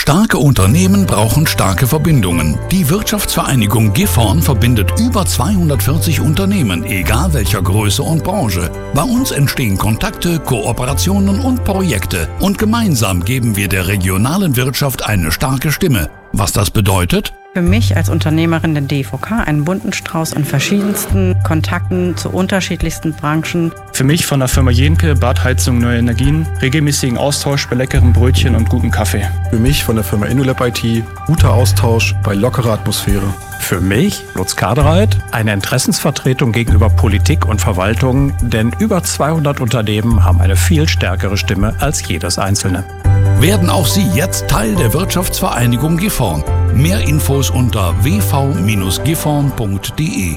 Starke Unternehmen brauchen starke Verbindungen. Die Wirtschaftsvereinigung Gifhorn verbindet über 240 Unternehmen, egal welcher Größe und Branche. Bei uns entstehen Kontakte, Kooperationen und Projekte. Und gemeinsam geben wir der regionalen Wirtschaft eine starke Stimme. Was das bedeutet? Für mich als Unternehmerin der DVK einen bunten Strauß an verschiedensten Kontakten zu unterschiedlichsten Branchen. Für mich von der Firma Jenke, Badheizung Neue Energien, regelmäßigen Austausch bei leckeren Brötchen und gutem Kaffee. Für mich von der Firma InnoLab IT, guter Austausch bei lockerer Atmosphäre. Für mich, Lutz Kadereit, eine Interessensvertretung gegenüber Politik und Verwaltung, denn über 200 Unternehmen haben eine viel stärkere Stimme als jedes einzelne. Werden auch Sie jetzt Teil der Wirtschaftsvereinigung Gifhorn. Mehr Infos unter wv-gifhorn.de.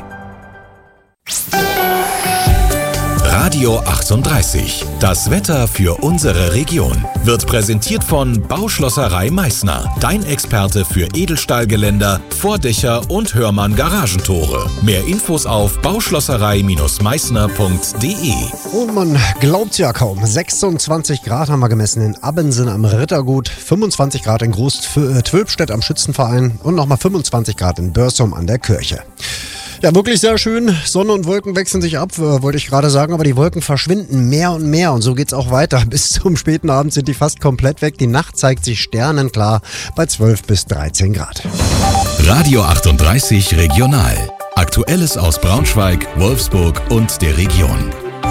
Radio 38. Das Wetter für unsere Region wird präsentiert von Bauschlosserei Meißner. Dein Experte für Edelstahlgeländer, Vordächer und Hörmann Garagentore. Mehr Infos auf bauschlosserei-meißner.de. Und man glaubt's ja kaum. 26 Grad haben wir gemessen in Abbensen am Rittergut, 25 Grad in Groß-Twülpstedt am Schützenverein und nochmal 25 Grad in Börsum an der Kirche. Ja, wirklich sehr schön. Sonne und Wolken wechseln sich ab, wollte ich gerade sagen, aber die Wolken verschwinden mehr und mehr und so geht's auch weiter. Bis zum späten Abend sind die fast komplett weg. Die Nacht zeigt sich sternenklar bei 12 bis 13 Grad. Radio 38 Regional. Aktuelles aus Braunschweig, Wolfsburg und der Region.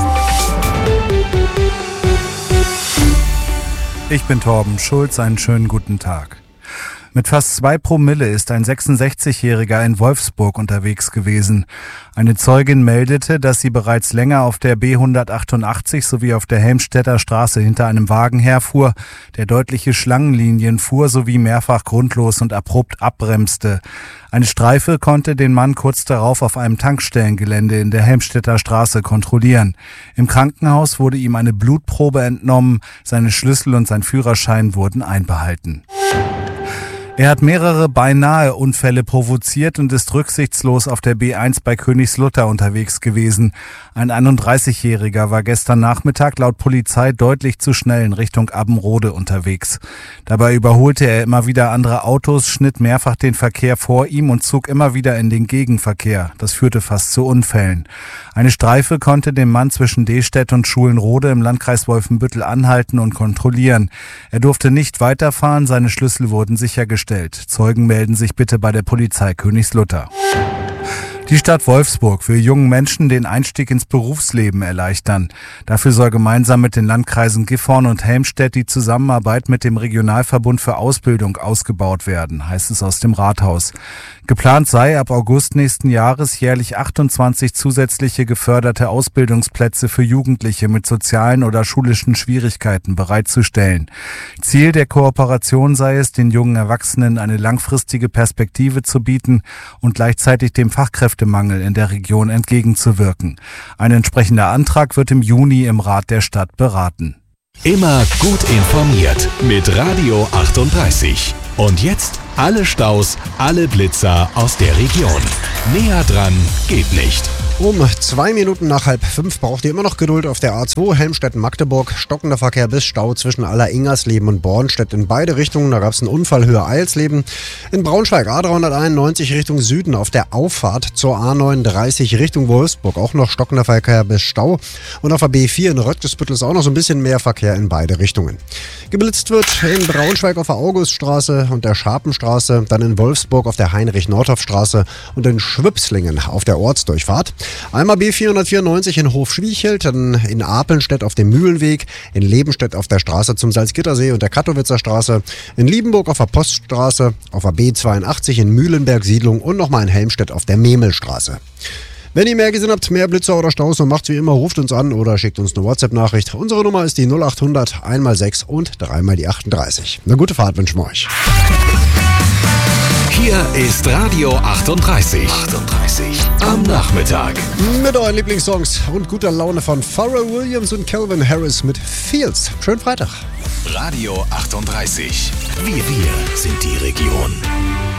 Ich bin Torben Schulz, einen schönen guten Tag. Mit fast 2 Promille ist ein 66-Jähriger in Wolfsburg unterwegs gewesen. Eine Zeugin meldete, dass sie bereits länger auf der B188 sowie auf der Helmstedter Straße hinter einem Wagen herfuhr, der deutliche Schlangenlinien fuhr sowie mehrfach grundlos und abrupt abbremste. Eine Streife konnte den Mann kurz darauf auf einem Tankstellengelände in der Helmstedter Straße kontrollieren. Im Krankenhaus wurde ihm eine Blutprobe entnommen, seine Schlüssel und sein Führerschein wurden einbehalten. Er hat mehrere beinahe Unfälle provoziert und ist rücksichtslos auf der B1 bei Königslutter unterwegs gewesen. Ein 31-Jähriger war gestern Nachmittag laut Polizei deutlich zu schnell in Richtung Abbenrode unterwegs. Dabei überholte er immer wieder andere Autos, schnitt mehrfach den Verkehr vor ihm und zog immer wieder in den Gegenverkehr. Das führte fast zu Unfällen. Eine Streife konnte den Mann zwischen Destedt und Schulenrode im Landkreis Wolfenbüttel anhalten und kontrollieren. Er durfte nicht weiterfahren, seine Schlüssel wurden sichergestellt. Zeugen melden sich bitte bei der Polizei Königslutter. Die Stadt Wolfsburg will jungen Menschen den Einstieg ins Berufsleben erleichtern. Dafür soll gemeinsam mit den Landkreisen Gifhorn und Helmstedt die Zusammenarbeit mit dem Regionalverbund für Ausbildung ausgebaut werden, heißt es aus dem Rathaus. Geplant sei, ab August nächsten Jahres jährlich 28 zusätzliche geförderte Ausbildungsplätze für Jugendliche mit sozialen oder schulischen Schwierigkeiten bereitzustellen. Ziel der Kooperation sei es, den jungen Erwachsenen eine langfristige Perspektive zu bieten und gleichzeitig dem Fachkräftemangel in der Region entgegenzuwirken. Ein entsprechender Antrag wird im Juni im Rat der Stadt beraten. Immer gut informiert mit Radio 38. Und jetzt alle Staus, alle Blitzer aus der Region. Näher dran geht nicht. Um 2 Minuten nach 4:30 braucht ihr immer noch Geduld auf der A2 Helmstedt-Magdeburg. Stockender Verkehr bis Stau zwischen Aller-Ingersleben und Bornstedt in beide Richtungen. Da gab es einen Unfall Höhe Eilsleben. In Braunschweig A391 Richtung Süden auf der Auffahrt zur A39 Richtung Wolfsburg. Auch noch stockender Verkehr bis Stau. Und auf der B4 in Röttgesbüttel ist auch noch so ein bisschen mehr Verkehr in beide Richtungen. Geblitzt wird in Braunschweig auf der Auguststraße und der Scharpenstraße. Dann in Wolfsburg auf der Heinrich-Nordhoff-Straße und in Schwipslingen auf der Ortsdurchfahrt. Einmal B494 in Hofschwiechelt, dann in Apelnstedt auf dem Mühlenweg, in Lebenstedt auf der Straße zum Salzgittersee und der Kattowitzer Straße, in Liebenburg auf der Poststraße, auf der B82 in Mühlenberg-Siedlung und nochmal in Helmstedt auf der Memelstraße. Wenn ihr mehr gesehen habt, mehr Blitzer oder Staus, so macht's wie immer, ruft uns an oder schickt uns eine WhatsApp-Nachricht. Unsere Nummer ist die 0800 1x6 und 3x die 38. Eine gute Fahrt wünschen wir euch. Hier ist Radio 38. Am Nachmittag. Mit euren Lieblingssongs und guter Laune von Pharrell Williams und Calvin Harris mit Fields. Schönen Freitag. Radio 38. Wir sind die Region.